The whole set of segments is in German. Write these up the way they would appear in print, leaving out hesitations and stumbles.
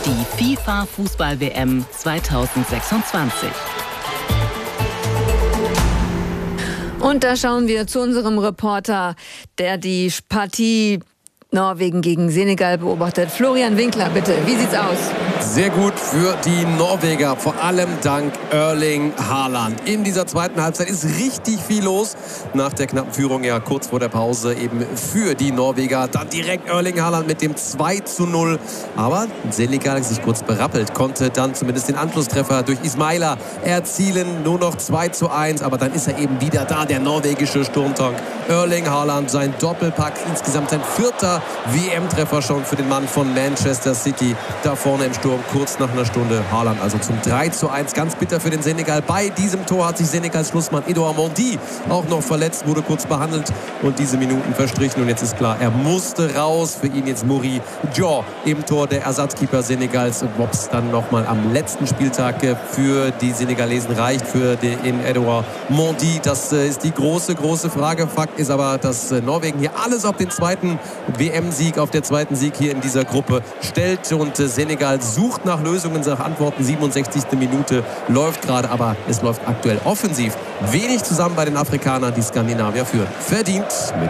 die FIFA-Fußball-WM 2026. Und da schauen wir zu unserem Reporter, der die Partie Norwegen gegen Senegal beobachtet. Florian Winkler, bitte, wie sieht's aus? Sehr gut für die Norweger, vor allem dank Erling Haaland. In dieser zweiten Halbzeit ist richtig viel los. Nach der knappen Führung, ja kurz vor der Pause, eben für die Norweger. Dann direkt Erling Haaland mit dem 2:0. Aber Senegal sich kurz berappelt, konnte dann zumindest den Anschlusstreffer durch Ismaila erzielen. Nur noch 2:1, aber dann ist er eben wieder da, der norwegische Sturmtank. Erling Haaland, sein Doppelpack, insgesamt sein 4. WM-Treffer schon für den Mann von Manchester City. Da vorne im Sturm, kurz nach einer Stunde Haaland also zum 3:1. Ganz bitter für den Senegal. Bei diesem Tor hat sich Senegals Schlussmann Edouard Mendy auch noch verletzt, wurde kurz behandelt und diese Minuten verstrichen. Und jetzt ist klar, er musste raus. Für ihn jetzt Mory Diaw im Tor, der Ersatzkeeper Senegals. Und ob es dann nochmal am letzten Spieltag für die Senegalesen reicht, für den Edouard Mendy, das ist die große Frage. Fakt ist aber, dass Norwegen hier alles auf den zweiten WM-Sieg, auf der zweiten Sieg hier in dieser Gruppe stellt. Und Senegal sucht nach Lösungen, nach Antworten. 67. Minute läuft gerade, aber es läuft aktuell offensiv wenig zusammen bei den Afrikanern. Die Skandinavier führen verdient mit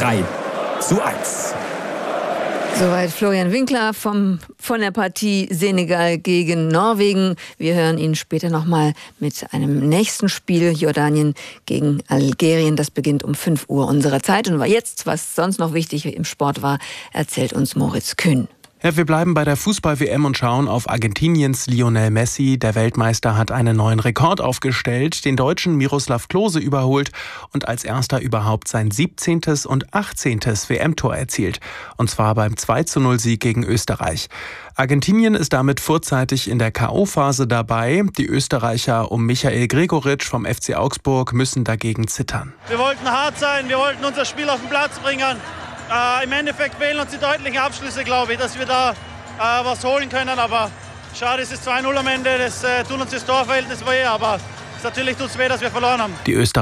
3:1. Soweit Florian Winkler von der Partie Senegal gegen Norwegen. Wir hören ihn später nochmal mit einem nächsten Spiel, Jordanien gegen Algerien. Das beginnt um 5 Uhr unserer Zeit. Und jetzt, was sonst noch wichtig im Sport war, erzählt uns Moritz Kühn. Ja, wir bleiben bei der Fußball-WM und schauen auf Argentiniens Lionel Messi. Der Weltmeister hat einen neuen Rekord aufgestellt, den Deutschen Miroslav Klose überholt und als erster überhaupt sein 17. und 18. WM-Tor erzielt. Und zwar beim 2:0-Sieg gegen Österreich. Argentinien ist damit vorzeitig in der K.O.-Phase dabei. Die Österreicher um Michael Gregoritsch vom FC Augsburg müssen dagegen zittern. Wir wollten hart sein, wir wollten unser Spiel auf den Platz bringen. Im Endeffekt fehlen uns die deutlichen Abschlüsse, glaube ich, dass wir da was holen können. Aber schade, es ist 2:0 am Ende. Das tut uns das Torverhältnis weh, aber natürlich tut es weh, dass wir verloren haben. Die